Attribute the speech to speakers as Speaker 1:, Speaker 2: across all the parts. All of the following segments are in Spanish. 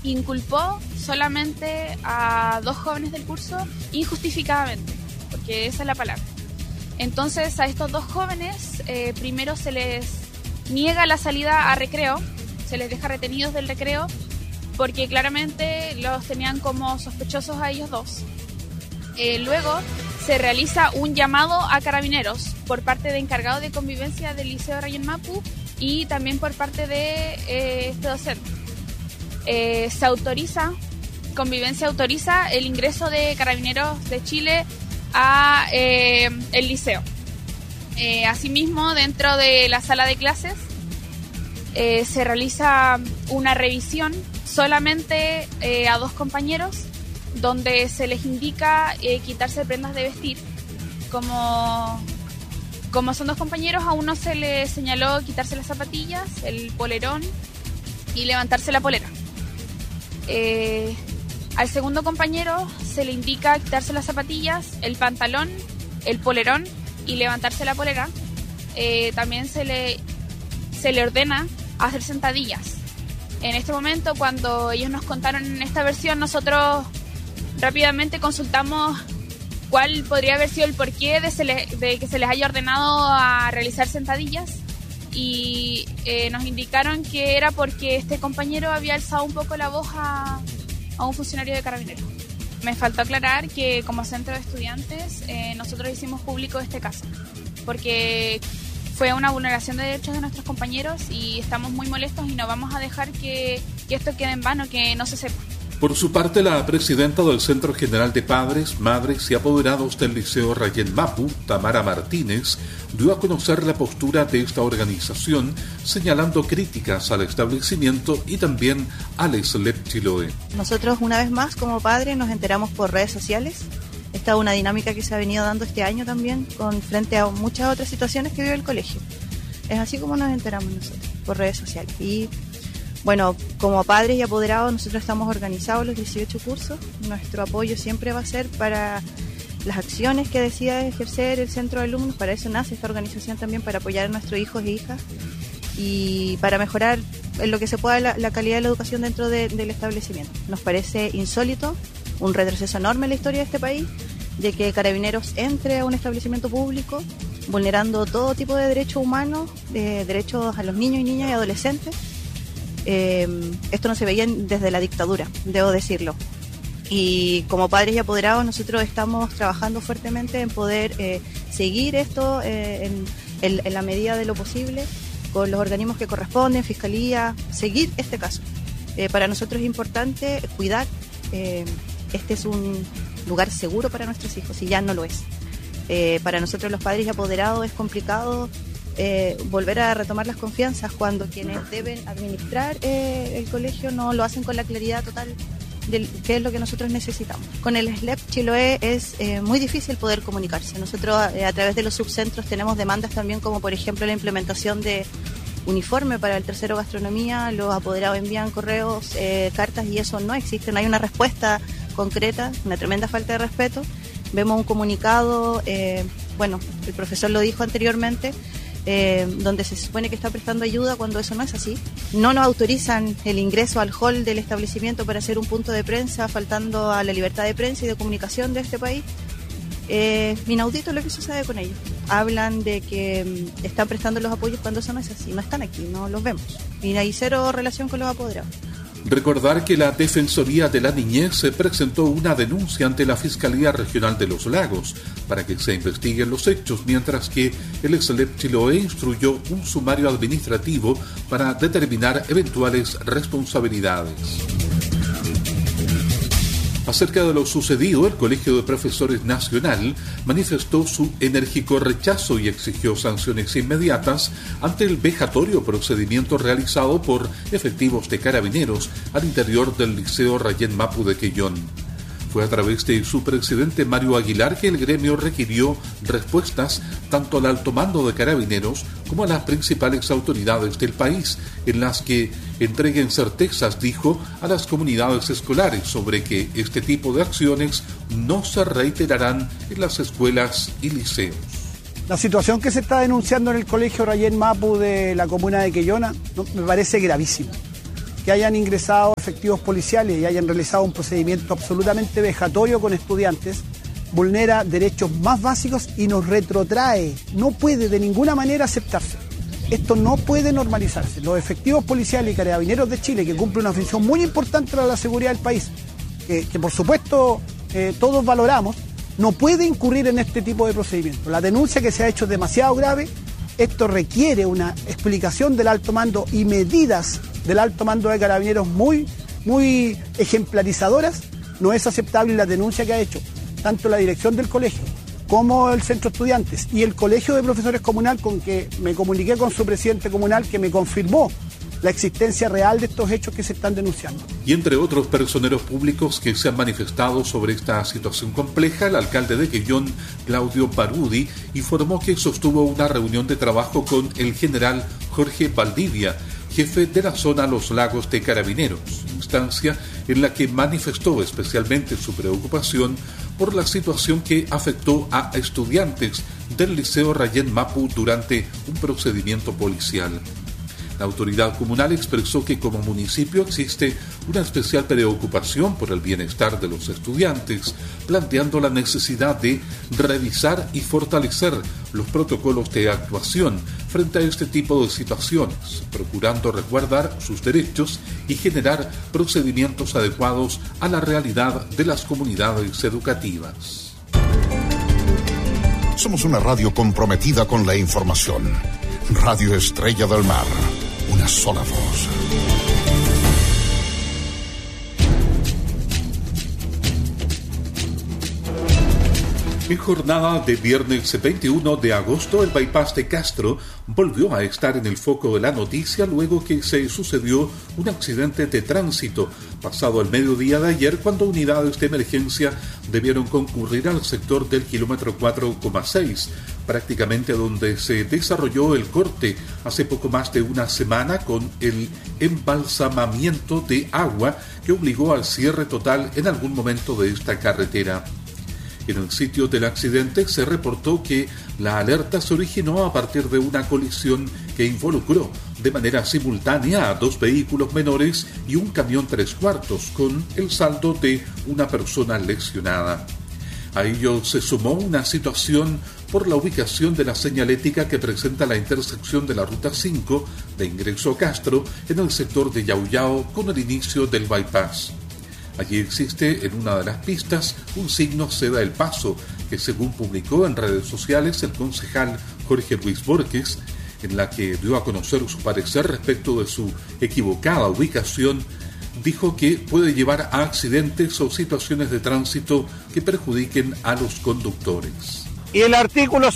Speaker 1: inculpó solamente a 2 jóvenes del curso injustificadamente, porque esa es la palabra. Entonces a estos 2 jóvenes primero se les niega la salida a recreo, se les deja retenidos del recreo porque claramente los tenían como sospechosos a ellos 2. Luego se realiza un llamado a carabineros por parte de encargado de convivencia del Liceo Rayén Mapu y también por parte de este docente. Convivencia autoriza el ingreso de Carabineros de Chile a el liceo. Asimismo, dentro de la sala de clases se realiza una revisión solamente a 2 compañeros, donde se les indica quitarse prendas de vestir. Como son 2 compañeros, a uno se le señaló quitarse las zapatillas, el polerón y levantarse la polera. Al segundo compañero se le indica quitarse las zapatillas, el pantalón, el polerón y levantarse la polera. También se le ordena hacer sentadillas. En este momento, cuando ellos nos contaron esta versión, nosotros rápidamente consultamos cuál podría haber sido el porqué de que se les haya ordenado a realizar sentadillas, y nos indicaron que era porque este compañero había alzado un poco la voz a un funcionario de Carabineros. Me faltó aclarar que como centro de estudiantes nosotros hicimos público este caso porque fue una vulneración de derechos de nuestros compañeros y estamos muy molestos y no vamos a dejar que esto quede en vano, que no se sepa.
Speaker 2: Por su parte, la presidenta del Centro General de Padres, Madres y Apoderados del Liceo Rayén Mapu, Tamara Martínez, dio a conocer la postura de esta organización, señalando críticas al establecimiento y también al SLEP Chiloé.
Speaker 3: Nosotros, una vez más, como padres, nos enteramos por redes sociales. Esta es una dinámica que se ha venido dando este año también, frente a muchas otras situaciones que vive el colegio. Es así como nos enteramos nosotros, por redes sociales. Y bueno, como padres y apoderados, nosotros estamos organizados los 18 cursos. Nuestro apoyo siempre va a ser para las acciones que decida ejercer el centro de alumnos. Para eso nace esta organización también, para apoyar a nuestros hijos e hijas y para mejorar en lo que se pueda la calidad de la educación dentro del establecimiento. Nos parece insólito, un retroceso enorme en la historia de este país, de que Carabineros entre a un establecimiento público vulnerando todo tipo de derechos humanos, de derechos a los niños y niñas y adolescentes. Esto no se veía desde la dictadura, debo decirlo. Y como padres y apoderados nosotros estamos trabajando fuertemente en poder seguir esto en la medida de lo posible con los organismos que corresponden, Fiscalía, seguir este caso. Para nosotros es importante cuidar, este es un lugar seguro para nuestros hijos y ya no lo es. Para nosotros los padres y apoderados es complicado volver a retomar las confianzas cuando quienes deben administrar el colegio no lo hacen con la claridad total de qué es lo que nosotros necesitamos. Con el SLEP Chiloé es muy difícil poder comunicarse. Nosotros a través de los subcentros tenemos demandas también, como por ejemplo la implementación de uniforme para el tercero gastronomía. Los apoderados envían correos, cartas y eso no existe, no hay una respuesta concreta, una tremenda falta de respeto. Vemos un comunicado, bueno, el profesor lo dijo anteriormente, donde se supone que está prestando ayuda cuando eso no es así. No nos autorizan el ingreso al hall del establecimiento para hacer un punto de prensa, faltando a la libertad de prensa y de comunicación de este país. Inaudito lo que sucede con ellos. Hablan de que están prestando los apoyos cuando eso no es así. No están aquí, no los vemos. Y hay cero relación con los apoderados.
Speaker 2: Recordar que la Defensoría de la Niñez presentó una denuncia ante la Fiscalía Regional de Los Lagos para que se investiguen los hechos, mientras que el SLEP Chiloé instruyó un sumario administrativo para determinar eventuales responsabilidades. Acerca de lo sucedido, el Colegio de Profesores Nacional manifestó su enérgico rechazo y exigió sanciones inmediatas ante el vejatorio procedimiento realizado por efectivos de Carabineros al interior del Liceo Rayén Mapu de Quellón. Fue a través de su presidente Mario Aguilar que el gremio requirió respuestas tanto al alto mando de Carabineros como a las principales autoridades del país, en las que entreguen certezas, dijo, a las comunidades escolares sobre que este tipo de acciones no se reiterarán en las escuelas y liceos.
Speaker 4: La situación que se está denunciando en el Colegio Rayén Mapu de la comuna de Quellona me parece gravísima. que hayan ingresado efectivos policiales y hayan realizado un procedimiento absolutamente vejatorio con estudiantes, vulnera derechos más básicos y nos retrotrae. No puede de ninguna manera aceptarse. Esto no puede normalizarse. Los efectivos policiales y carabineros de Chile, que cumplen una función muy importante para la seguridad del país, que por supuesto todos valoramos, no puede incurrir en este tipo de procedimientos. La denuncia que se ha hecho es demasiado grave. Esto requiere una explicación del alto mando y medidas del alto mando de carabineros muy ejemplarizadoras. No es aceptable la denuncia que ha hecho tanto la dirección del colegio como el centro de estudiantes y el colegio de profesores comunal, con que me comuniqué con su presidente comunal, que me confirmó la existencia real de estos hechos que se están denunciando.
Speaker 2: Y entre otros personeros públicos que se han manifestado sobre esta situación compleja, el alcalde de Quellón, Claudio Barudi, informó que sostuvo una reunión de trabajo con el general Jorge Valdivia, jefe de la zona Los Lagos de Carabineros, instancia en la que manifestó especialmente su preocupación por la situación que afectó a estudiantes del Liceo Rayén Mapu durante un procedimiento policial. La autoridad comunal expresó que como municipio existe una especial preocupación por el bienestar de los estudiantes, planteando la necesidad de revisar y fortalecer los protocolos de actuación frente a este tipo de situaciones, procurando resguardar sus derechos y generar procedimientos adecuados a la realidad de las comunidades educativas.
Speaker 5: Somos una radio comprometida con la información. Radio Estrella del Mar. Una sola voz.
Speaker 2: En jornada de viernes 21 de agosto, el bypass de Castro volvió a estar en el foco de la noticia luego que se sucedió un accidente de tránsito pasado el mediodía de ayer, cuando unidades de emergencia debieron concurrir al sector del kilómetro 4,6, prácticamente donde se desarrolló el corte hace poco más de una semana con el embalsamamiento de agua que obligó al cierre total en algún momento de esta carretera. En el sitio del accidente se reportó que la alerta se originó a partir de una colisión que involucró de manera simultánea a 2 vehículos menores y un camión 3/4, con el saldo de una persona lesionada. A ello se sumó una situación por la ubicación de la señalética que presenta la intersección de la Ruta 5 de ingreso a Castro en el sector de Yauyao con el inicio del bypass. Allí existe en una de las pistas un signo ceda el paso que, según publicó en redes sociales el concejal Jorge Luis Borges, en la que dio a conocer su parecer respecto de su equivocada ubicación, dijo que puede llevar a accidentes o situaciones de tránsito que perjudiquen a los conductores.
Speaker 6: Y el artículo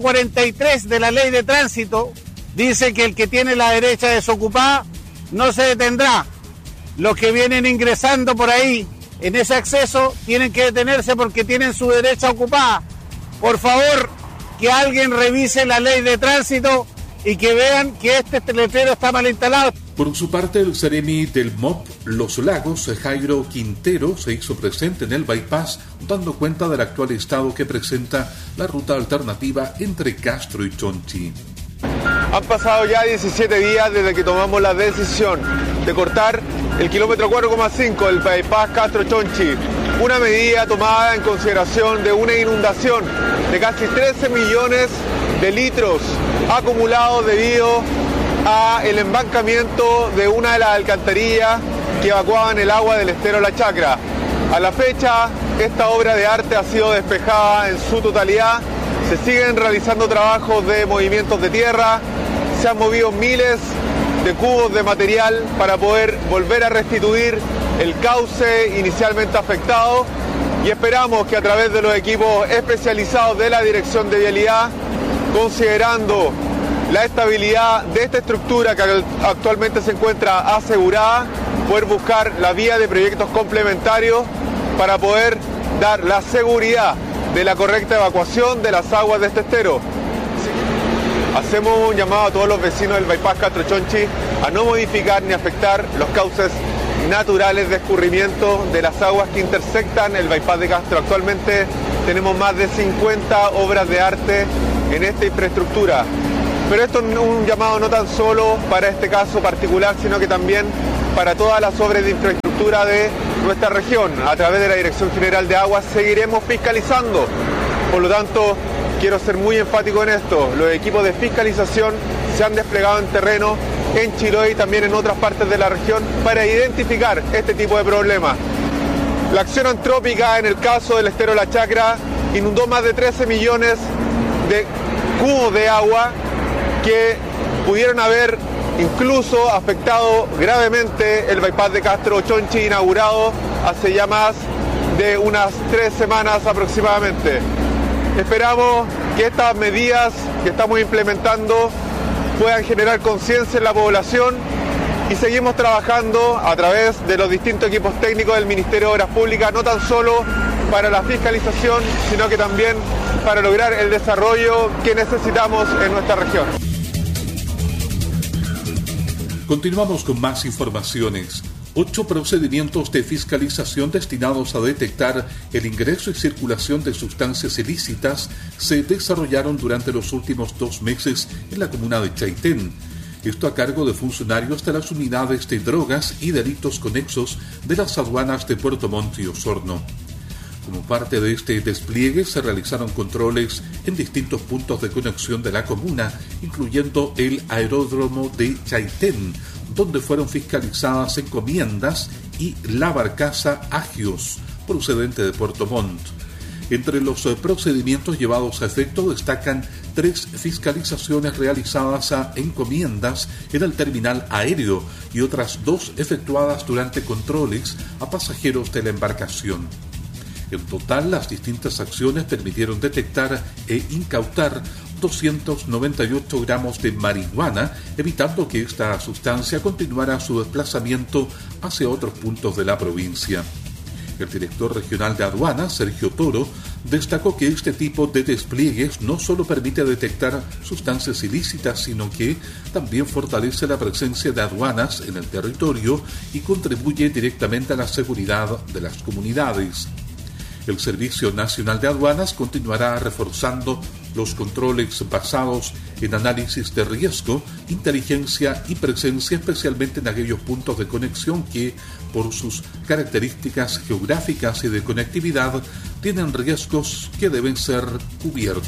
Speaker 6: 143 de la Ley de Tránsito dice que el que tiene la derecha desocupada no se detendrá. Los que vienen ingresando por ahí en ese acceso tienen que detenerse porque tienen su derecha ocupada. Por favor, que alguien revise la Ley de Tránsito y que vean que este letrero está mal instalado.
Speaker 2: Por su parte, el seremi del MOP Los Lagos, Jairo Quintero, se hizo presente en el bypass, dando cuenta del actual estado que presenta la ruta alternativa entre Castro y Chonchi.
Speaker 7: Han pasado ya 17 días desde que tomamos la decisión de cortar el kilómetro 4,5 del bypass Castro-Chonchi, una medida tomada en consideración de una inundación de casi 13 millones de litros acumulados debido a el embancamiento de una de las alcantarillas que evacuaban el agua del estero La Chacra. A la fecha, esta obra de arte ha sido despejada en su totalidad. Se siguen realizando trabajos de movimientos de tierra, se han movido miles de cubos de material para poder volver a restituir el cauce inicialmente afectado, y esperamos que a través de los equipos especializados de la Dirección de Vialidad, considerando la estabilidad de esta estructura que actualmente se encuentra asegurada, poder buscar la vía de proyectos complementarios para poder dar la seguridad de la correcta evacuación de las aguas de este estero. Hacemos un llamado a todos los vecinos del bypass Castro-Chonchi a no modificar ni afectar los cauces naturales de escurrimiento de las aguas que intersectan el bypass de Castro. Actualmente tenemos más de 50 obras de arte en esta infraestructura. Pero esto es un llamado no tan solo para este caso particular, sino que también para todas las obras de infraestructura de nuestra región. A través de la Dirección General de Aguas seguiremos fiscalizando. Por lo tanto, quiero ser muy enfático en esto. Los equipos de fiscalización se han desplegado en terreno en Chiloé y también en otras partes de la región para identificar este tipo de problemas. La acción antrópica en el caso del estero La Chacra inundó más de 13 millones de cubos de agua que pudieron haber incluso afectado gravemente el bypass de Castro Chonchi, inaugurado hace ya más de unas 3 semanas aproximadamente. Esperamos que estas medidas que estamos implementando puedan generar conciencia en la población y seguimos trabajando a través de los distintos equipos técnicos del Ministerio de Obras Públicas, no tan solo para la fiscalización, sino que también para lograr el desarrollo que necesitamos en nuestra región.
Speaker 2: Continuamos con más informaciones. 8 procedimientos de fiscalización destinados a detectar el ingreso y circulación de sustancias ilícitas se desarrollaron durante los últimos 2 meses en la comuna de Chaitén. Esto a cargo de funcionarios de las unidades de drogas y delitos conexos de las aduanas de Puerto Montt y Osorno. Como parte de este despliegue se realizaron controles en distintos puntos de conexión de la comuna, incluyendo el aeródromo de Chaitén, donde fueron fiscalizadas encomiendas y la barcaza Agios, procedente de Puerto Montt. Entre los procedimientos llevados a efecto destacan 3 fiscalizaciones realizadas a encomiendas en el terminal aéreo y otras 2 efectuadas durante controles a pasajeros de la embarcación. En total, las distintas acciones permitieron detectar e incautar 298 gramos de marihuana, evitando que esta sustancia continuara su desplazamiento hacia otros puntos de la provincia. El director regional de aduanas, Sergio Toro, destacó que este tipo de despliegues no solo permite detectar sustancias ilícitas, sino que también fortalece la presencia de aduanas en el territorio y contribuye directamente a la seguridad de las comunidades. El Servicio Nacional de Aduanas continuará reforzando los controles basados en análisis de riesgo, inteligencia y presencia, especialmente en aquellos puntos de conexión que, por sus características geográficas y de conectividad, tienen riesgos que deben ser cubiertos.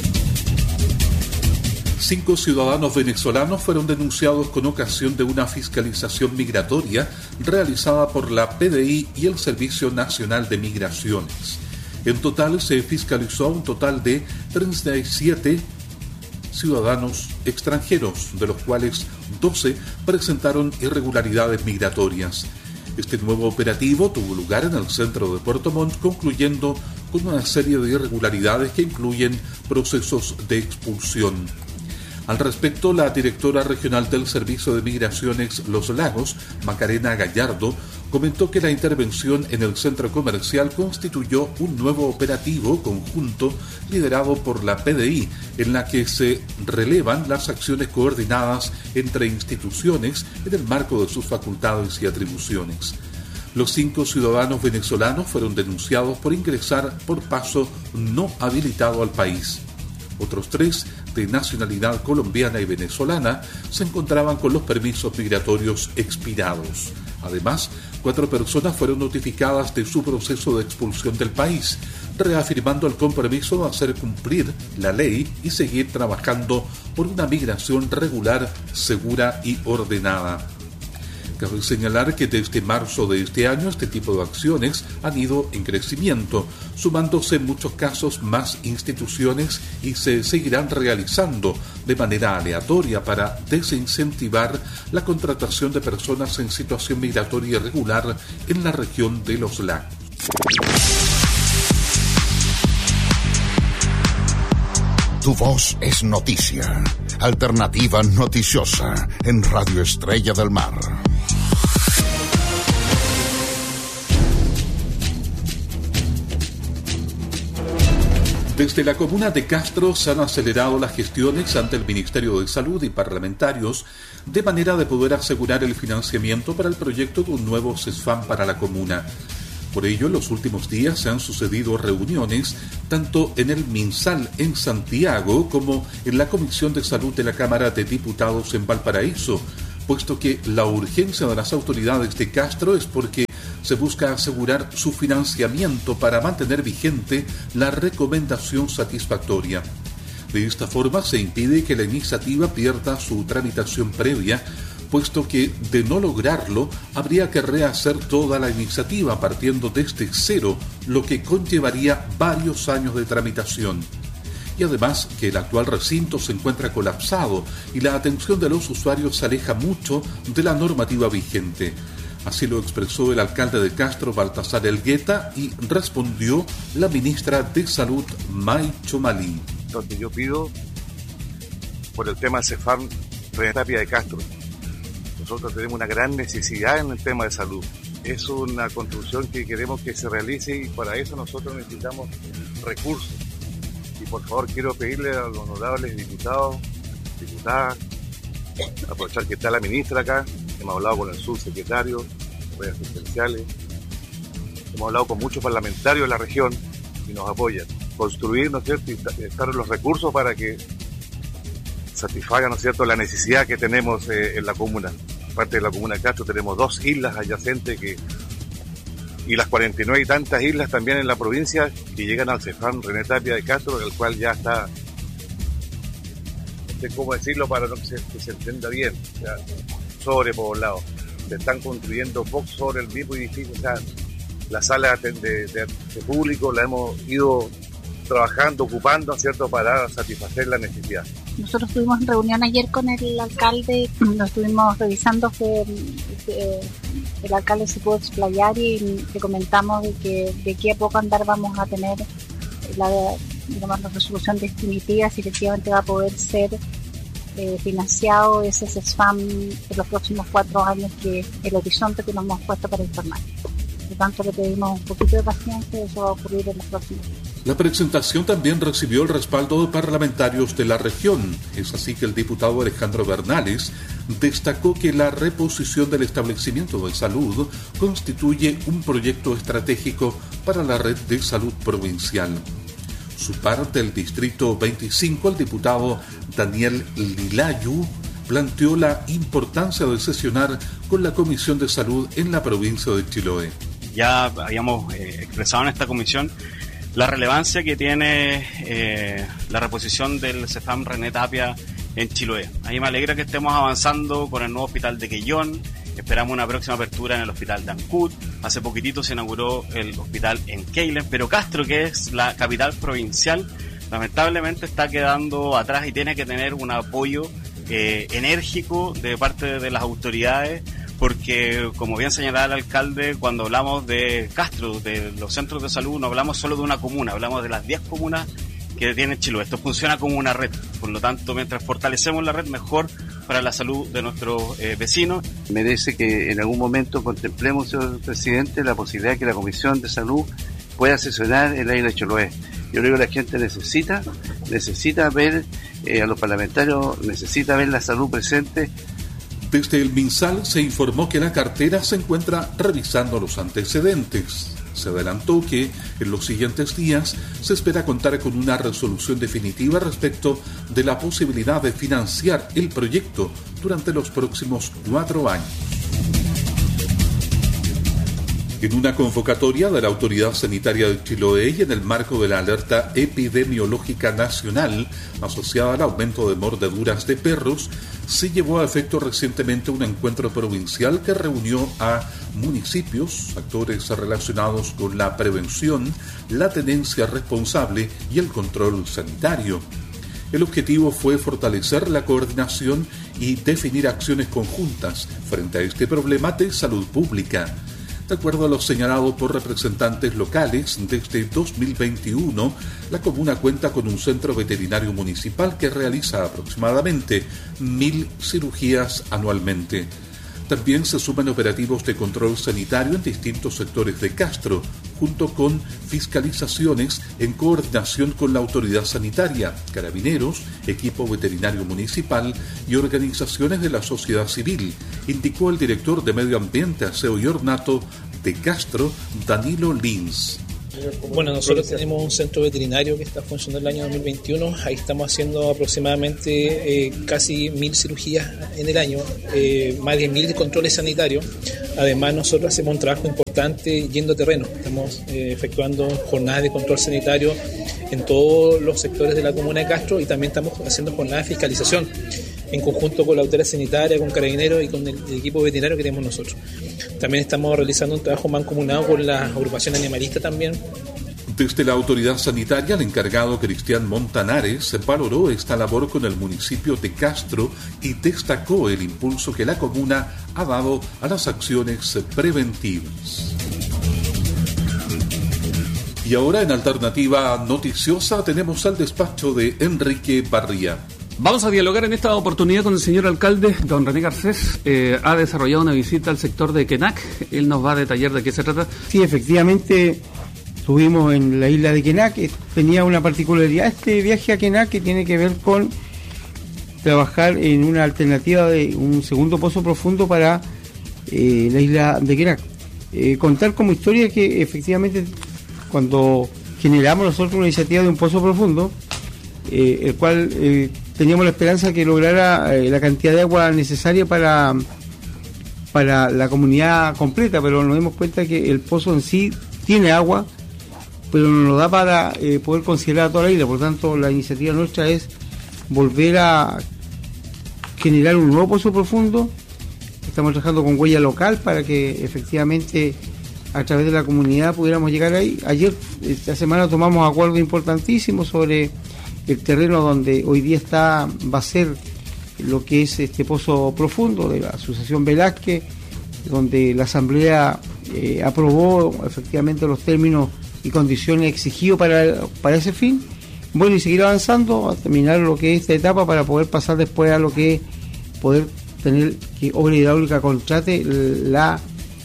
Speaker 2: 5 ciudadanos venezolanos fueron denunciados con ocasión de una fiscalización migratoria realizada por la PDI y el Servicio Nacional de Migraciones. En total se fiscalizó a un total de 37 ciudadanos extranjeros, de los cuales 12 presentaron irregularidades migratorias. Este nuevo operativo tuvo lugar en el centro de Puerto Montt, concluyendo con una serie de irregularidades que incluyen procesos de expulsión. Al respecto, la directora regional del Servicio de Migraciones Los Lagos, Macarena Gallardo, comentó que la intervención en el centro comercial constituyó un nuevo operativo conjunto liderado por la PDI, en la que se relevan las acciones coordinadas entre instituciones en el marco de sus facultades y atribuciones. Los 5 ciudadanos venezolanos fueron denunciados por ingresar por paso no habilitado al país. Otros 3 de nacionalidad colombiana y venezolana se encontraban con los permisos migratorios expirados. Además, 4 personas fueron notificadas de su proceso de expulsión del país, reafirmando el compromiso de hacer cumplir la ley y seguir trabajando por una migración regular, segura y ordenada. Cabe señalar que desde marzo de este año este tipo de acciones han ido en crecimiento, sumándose en muchos casos más instituciones y se seguirán realizando de manera aleatoria para desincentivar la contratación de personas en situación migratoria irregular en la región de Los Lagos.
Speaker 5: Tu voz es noticia. Alternativa noticiosa en Radio Estrella del Mar.
Speaker 2: Desde la comuna de Castro se han acelerado las gestiones ante el Ministerio de Salud y parlamentarios de manera de poder asegurar el financiamiento para el proyecto de un nuevo CESFAM para la comuna. Por ello, en los últimos días se han sucedido reuniones tanto en el MinSal en Santiago como en la Comisión de Salud de la Cámara de Diputados en Valparaíso, puesto que la urgencia de las autoridades de Castro es porque se busca asegurar su financiamiento para mantener vigente la recomendación satisfactoria. De esta forma se impide que la iniciativa pierda su tramitación previa, puesto que, de no lograrlo, habría que rehacer toda la iniciativa partiendo desde cero, lo que conllevaría varios años de tramitación. Y además que el actual recinto se encuentra colapsado y la atención de los usuarios se aleja mucho de la normativa vigente. Así lo expresó el alcalde de Castro, Baltasar Elgueta, y respondió la ministra de Salud, May Chomalí.
Speaker 8: Lo que yo pido por el tema CEFAM Renetapia de Castro. Nosotros tenemos una gran necesidad en el tema de salud. Es una construcción que queremos que se realice y para eso nosotros necesitamos recursos. Y por favor quiero pedirle a los honorables diputados, diputadas, aprovechar que está la ministra acá, hemos hablado con el subsecretario, redes asistenciales, hemos hablado con muchos parlamentarios de la región y nos apoyan. Construir, ¿no es cierto?, y estar los recursos para que satisfaga, ¿no es cierto?, la necesidad que tenemos en la comuna. Parte de la comuna de Castro tenemos 2 islas adyacentes y las 49 y tantas islas también en la provincia que llegan al CEFAM Renetapia de Castro, el cual ya está, no sé cómo decirlo para que se entienda bien, o sea, sobrepoblado. Se están construyendo box sobre el mismo edificio, o sea, la sala de público la hemos ido trabajando, ocupando, ¿cierto?, para satisfacer la necesidad.
Speaker 9: Nosotros tuvimos reunión ayer con el alcalde, lo estuvimos revisando, el alcalde se pudo explayar y le comentamos de qué a poco andar vamos a tener la resolución definitiva, si efectivamente va a poder ser financiado ese CESFAM en los próximos 4 años, que el horizonte que nos hemos puesto para informar. Por lo tanto, le pedimos un poquito de paciencia, eso va a ocurrir en los próximos días.
Speaker 2: La presentación también recibió el respaldo de parlamentarios de la región. Es así que el diputado Alejandro Bernales destacó que la reposición del establecimiento de salud constituye un proyecto estratégico para la red de salud provincial. Su parte, el distrito 25, el diputado Daniel Lilayu planteó la importancia de sesionar con la Comisión de Salud en la provincia de Chiloé.
Speaker 10: Ya habíamos expresado en esta comisión la relevancia que tiene la reposición del CEFAM Renetapia en Chiloé. A mí me alegra que estemos avanzando con el nuevo hospital de Quellón. Esperamos una próxima apertura en el hospital de Ancud. Hace poquitito se inauguró el hospital en Keilen, pero Castro, que es la capital provincial, lamentablemente está quedando atrás y tiene que tener un apoyo enérgico de parte de las autoridades, porque, como bien señalaba el alcalde, cuando hablamos de Castro, de los centros de salud, no hablamos solo de una comuna, hablamos de las 10 comunas que tiene Chiloé. Esto funciona como una red, por lo tanto, mientras fortalecemos la red, mejor para la salud de nuestros vecinos. Merece que en algún momento contemplemos, señor presidente, la posibilidad de que la Comisión de Salud pueda sesionar en la isla de Chiloé. Yo creo que la gente necesita ver a los parlamentarios, necesita ver la salud presente.
Speaker 2: Desde el MinSal se informó que la cartera se encuentra revisando los antecedentes. Se adelantó que en los siguientes días se espera contar con una resolución definitiva respecto de la posibilidad de financiar el proyecto durante los próximos 4 años. En una convocatoria de la Autoridad Sanitaria de Chiloé y en el marco de la alerta epidemiológica nacional asociada al aumento de mordeduras de perros, se llevó a efecto recientemente un encuentro provincial que reunió a municipios, actores relacionados con la prevención, la tenencia responsable y el control sanitario. El objetivo fue fortalecer la coordinación y definir acciones conjuntas frente a este problema de salud pública. De acuerdo a lo señalado por representantes locales, desde 2021, la comuna cuenta con un centro veterinario municipal que realiza aproximadamente 1.000 cirugías anualmente. También se suman operativos de control sanitario en distintos sectores de Castro, junto con fiscalizaciones en coordinación con la autoridad sanitaria, carabineros, equipo veterinario municipal y organizaciones de la sociedad civil, indicó el director de Medio Ambiente, Aseo y Ornato, de Castro, Danilo Lins.
Speaker 11: Bueno, nosotros tenemos un centro veterinario que está funcionando el año 2021. Ahí estamos haciendo aproximadamente casi 1.000 cirugías en el año, más de 1.000 controles sanitarios. Además, nosotros hacemos un trabajo importante yendo a terreno. Estamos efectuando jornadas de control sanitario en todos los sectores de la comuna de Castro y también estamos haciendo jornadas de fiscalización en conjunto con la autoridad sanitaria, con Carabineros y con el equipo veterinario que tenemos nosotros. También estamos realizando un trabajo mancomunado con la agrupación animalista también.
Speaker 2: Desde la autoridad sanitaria, el encargado Cristian Montanares valoró esta labor con el municipio de Castro y destacó el impulso que la comuna ha dado a las acciones preventivas. Y ahora en Alternativa Noticiosa tenemos al despacho de Enrique Barría.
Speaker 12: Vamos a dialogar en esta oportunidad con el señor alcalde, don René Garcés. Ha desarrollado una visita al sector de Quenac. Él nos va a detallar de qué se trata.
Speaker 13: Sí, efectivamente, estuvimos en la isla de Quenac. Tenía una particularidad este viaje a Quenac que tiene que ver con trabajar en una alternativa de un segundo pozo profundo para la isla de Quenac. Contar como historia que efectivamente cuando generamos nosotros una iniciativa de un pozo profundo, el cual teníamos la esperanza que lograra la cantidad de agua necesaria para la comunidad completa, pero nos dimos cuenta que el pozo en sí tiene agua, pero no nos da para poder considerar a toda la isla. Por tanto, la iniciativa nuestra es volver a generar un nuevo pozo profundo. Estamos trabajando con huella local para que efectivamente a través de la comunidad pudiéramos llegar ahí. Ayer, esta semana, tomamos acuerdos importantísimos sobre el terreno donde hoy día va a ser lo que es este pozo profundo de la Asociación Velázquez, donde la Asamblea aprobó efectivamente los términos y condiciones exigidos para ese fin. Bueno, y seguir avanzando a terminar lo que es esta etapa para poder pasar después a lo que es poder tener que Obra Hidráulica contrate la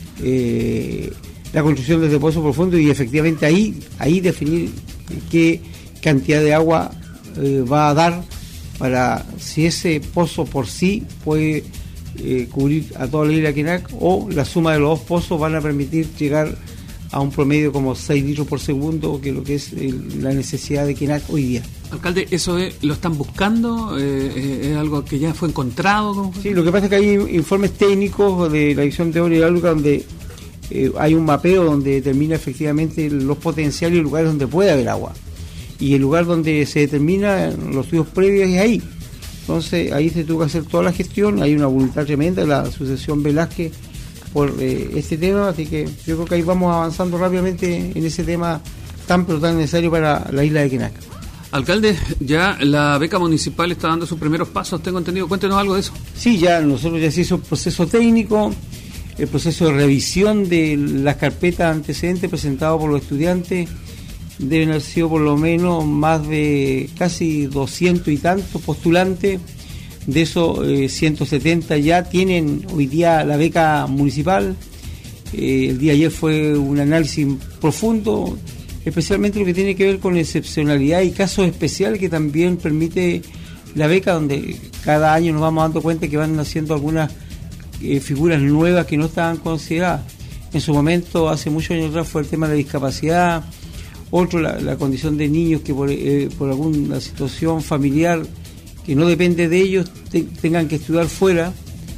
Speaker 13: construcción de este pozo profundo y efectivamente ahí definir qué cantidad de agua va a dar para si ese pozo por sí puede cubrir a toda la isla de Quenac, o la suma de los dos pozos van a permitir llegar a un promedio como 6 litros por segundo, que es lo que es la necesidad de Quenac hoy día.
Speaker 12: Alcalde, ¿eso lo están buscando? ¿Es algo que ya fue encontrado?
Speaker 13: Sí, lo que pasa es que hay informes técnicos de la Dirección de Obra Hidráulica donde hay un mapeo donde determina efectivamente los potenciales y lugares donde puede haber agua. Y el lugar donde se determina los estudios previos es ahí. Entonces ahí se tuvo que hacer toda la gestión. Hay una voluntad tremenda de la Asociación Velázquez por este tema, así que yo creo que ahí vamos avanzando rápidamente en ese tema tan pero tan necesario para la isla de Quenac.
Speaker 12: Alcalde, ya la beca municipal está dando sus primeros pasos, tengo entendido. Cuéntenos algo de eso.
Speaker 13: Sí, nosotros ya se hizo el proceso técnico, el proceso de revisión de las carpetas antecedentes presentadas por los estudiantes. Deben haber sido por lo menos más de casi 200 y tantos postulantes. De esos 170 ya tienen hoy día la beca municipal. El día de ayer fue un análisis profundo, especialmente lo que tiene que ver con excepcionalidad y casos especiales que también permite la beca, donde cada año nos vamos dando cuenta que van naciendo algunas figuras nuevas que no estaban consideradas. En su momento, hace muchos años atrás, fue el tema de la discapacidad. Otro, la condición de niños que por alguna situación familiar que no depende de ellos tengan que estudiar fuera,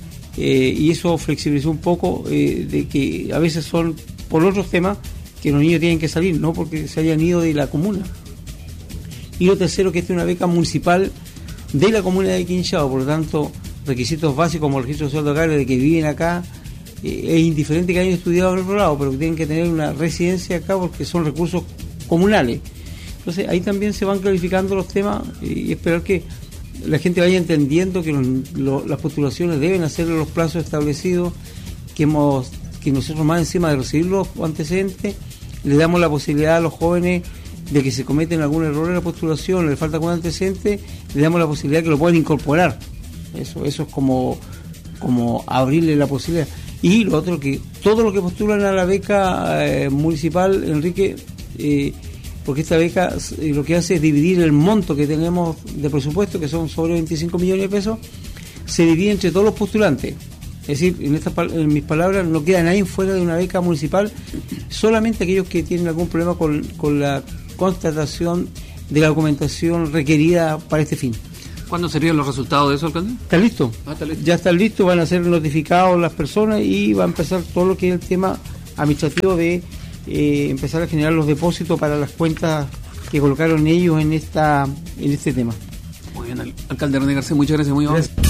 Speaker 13: y eso flexibilizó un poco de que a veces son por otros temas que los niños tienen que salir, no porque se hayan ido de la comuna. Y lo tercero, que esta es una beca municipal de la comuna de Quinchao, por lo tanto requisitos básicos como el registro social de que viven acá. Es indiferente que hayan estudiado en otro lado, pero que tienen que tener una residencia acá porque son recursos comunales. Entonces ahí también se van clarificando los temas y esperar que la gente vaya entendiendo que las postulaciones deben hacer los plazos establecidos, que nosotros, más encima de recibir los antecedentes, le damos la posibilidad a los jóvenes de que se cometen algún error en la postulación, le falta algún antecedente, le damos la posibilidad que lo puedan incorporar. Eso es como abrirle la posibilidad. Y lo otro, que todos los que postulan a la beca municipal, Enrique, porque esta beca lo que hace es dividir el monto que tenemos de presupuesto, que son sobre 25 millones de pesos, se divide entre todos los postulantes. Es decir, en mis palabras, no queda nadie fuera de una beca municipal, solamente aquellos que tienen algún problema con la constatación de la documentación requerida para este fin.
Speaker 12: ¿Cuándo serían los resultados de eso, alcalde?
Speaker 13: Está listo. Ya está listo, van a ser notificados las personas y va a empezar todo lo que es el tema administrativo de empezar a generar los depósitos para las cuentas que colocaron ellos en este tema.
Speaker 12: Muy bien, alcalde René Garcés, muchas gracias, muy amable.